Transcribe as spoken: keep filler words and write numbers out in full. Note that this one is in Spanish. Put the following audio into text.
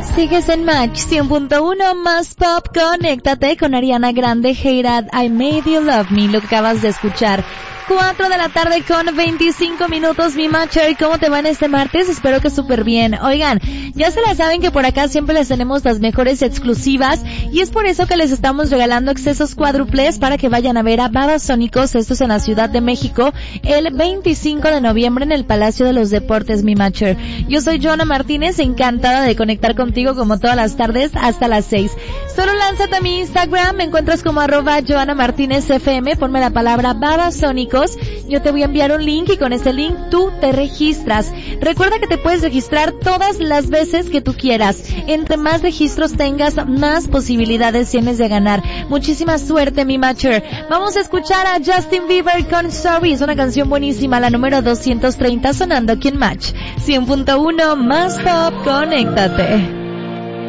Sigues en Match cien punto uno más pop. Conéctate con Ariana Grande, Hate That I Made You Love Me, lo que acabas de escuchar. cuatro de la tarde con veinticinco minutos, mi Matcher. ¿Cómo te va en este martes? Espero que súper bien. Oigan, ya se la saben que por acá siempre les tenemos las mejores exclusivas y es por eso que les estamos regalando accesos cuádruples para que vayan a ver a Babasónicos, esto es en la Ciudad de México, el veinticinco de noviembre en el Palacio de los Deportes, mi Matcher. Yo soy Joana Martínez, encantada de conectar contigo como todas las tardes hasta las seis. Solo lánzate a mi Instagram, me encuentras como arroba Joana Martínez F M, ponme la palabra Babasónicos. Yo te voy a enviar un link y con ese link tú te registras. Recuerda que te puedes registrar todas las veces que tú quieras. Entre más registros tengas, más posibilidades tienes de ganar. Muchísima suerte, mi Matcher. Vamos a escuchar a Justin Bieber con Sorry. Es una canción buenísima, la número doscientos treinta sonando aquí en Match cien punto uno más pop. Conéctate.